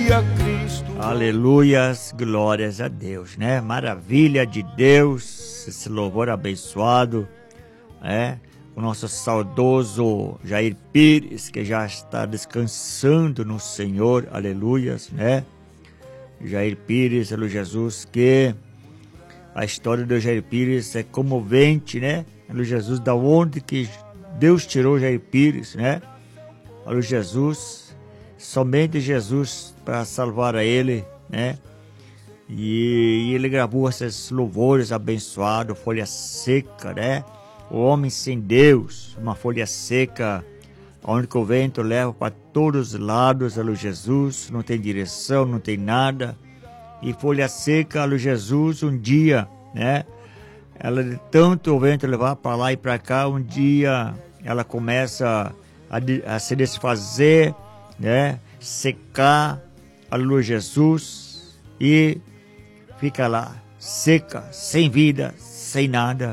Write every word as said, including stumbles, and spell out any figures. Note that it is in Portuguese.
dia, Cristo. Aleluias, glórias a Deus, né? Maravilha de Deus, esse louvor abençoado, né? O nosso saudoso Jair Pires, que já está descansando no Senhor, aleluias, né? Jair Pires, aleluia Jesus, que a história do Jair Pires é comovente, né? Aleluia Jesus, da onde que Deus tirou Jair Pires, né? Aleluia Jesus, somente Jesus para salvar a ele, né? E, e ele gravou esses louvores abençoados, folha seca, né? O homem sem Deus, uma folha seca, onde o vento leva para todos os lados, aleluia Jesus, não tem direção, não tem nada. E folha seca, aleluia Jesus, um dia, né? Ela de tanto o vento levar para lá e para cá, um dia ela começa a, a se desfazer, né? Secar, aleluia Jesus, e fica lá, seca, sem vida, sem nada.